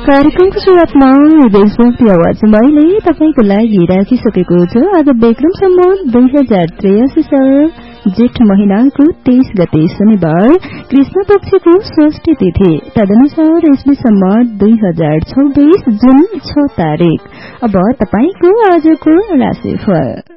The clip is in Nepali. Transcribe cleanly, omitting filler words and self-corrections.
कार्यक्रमको सुरुवातमा देशभक्ति आवाज मैले तपाईको लागि राखिसकेको छु। आज विक्रम सम्वत 2083 साल जेठ महिनाको 23 गते शनिबार कृष्ण पक्षको षष्ठी तिथि, तदनुसार इस्वी सम्वत 2026 जुन 6 तारिक। अब तपाईको आजको राशिफल।